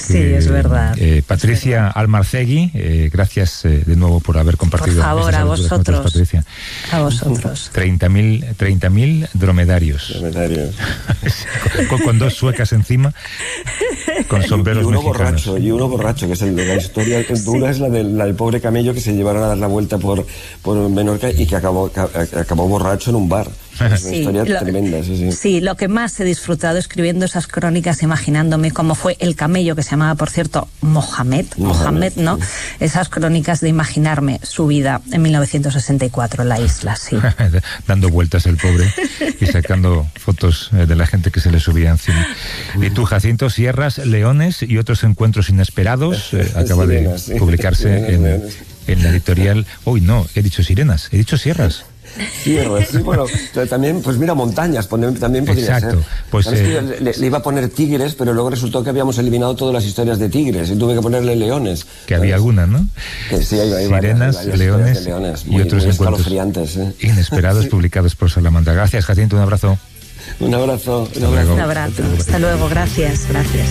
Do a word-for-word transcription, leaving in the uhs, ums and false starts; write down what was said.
Sí, eh, es verdad. Eh, Patricia verdad. Almarcegui, eh, gracias eh, de nuevo por haber compartido. Por favor, a vosotros. Patricia. A vosotros. treinta mil dromedarios. Dromedarios. con, con dos suecas encima, con sombreros y uno mexicanos. borracho, y uno borracho, que es el de la historia. Sí. Una es la del, la del pobre camello que se llevaron a dar la vuelta por, por Menorca y que acabó, que acabó borracho en un bar. Es una sí, historia lo, tremenda, sí, sí. Sí, lo que más he disfrutado escribiendo esas crónicas, imaginándome cómo fue el camello, que se llamaba, por cierto, Mohamed, Mohamed, Mohamed ¿no? Sí. Esas crónicas de imaginarme su vida en mil novecientos sesenta y cuatro en la isla, sí. Dando vueltas el pobre y sacando fotos de la gente que se le subía encima. Y tú, Jacinto, Sierras, Leones y otros encuentros inesperados, eh, acaba sirenas, de publicarse sirenas, en, leones. en la editorial... Uy, no, he dicho sirenas, he dicho sierras. Sierras, sí, bueno, también, pues mira, montañas, también podría Exacto. ser. Pues, ¿Sabes eh, que yo le, le iba a poner tigres, pero luego resultó que habíamos eliminado todas las historias de tigres y tuve que ponerle leones. Que había algunas, ¿no? Que sí, hay, hay Sirenas, varias, varias leones, leones y muy, otros muy encuentros ¿eh? inesperados sí. publicados por Salamanca. Gracias, Jacinto, un abrazo. Un abrazo. Un abrazo. Un abrazo. Hasta luego, gracias, gracias.